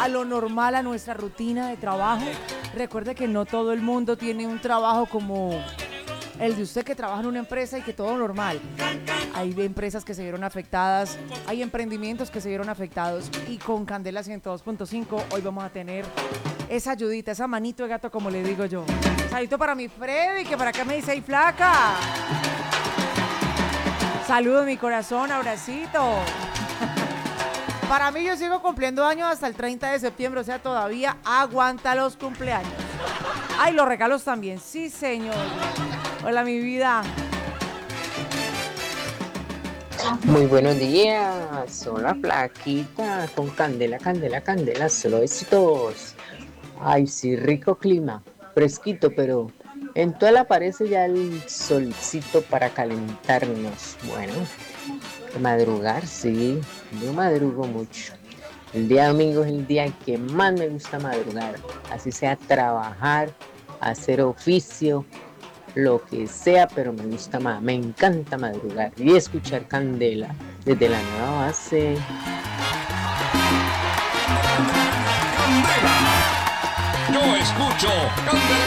a lo normal, a nuestra rutina de trabajo. Recuerde que no todo el mundo tiene un trabajo como el de usted, que trabaja en una empresa y que todo normal. Hay empresas que se vieron afectadas, hay emprendimientos que se vieron afectados, y con Candela 102.5 hoy vamos a tener esa ayudita, esa manito de gato, como le digo yo. Saludito para mi Freddy, que para acá me dice: ¡ay, flaca! Saludos, mi corazón, abracito. Para mí, yo sigo cumpliendo años hasta el 30 de septiembre, o sea, todavía aguanta los cumpleaños. Ay, los regalos también, sí, señor. Hola, mi vida. Muy buenos días, hola flaquita, con candela, candela, candela, solo éxitos. Ay, sí, rico clima, fresquito, pero en toda aparece ya el solcito para calentarnos. Bueno, madrugar, sí, yo madrugo mucho. El día domingo es el día en que más me gusta madrugar, así sea trabajar, hacer oficio, lo que sea, pero me gusta más, me encanta madrugar y escuchar Candela desde la nueva base. Yo escucho Candela.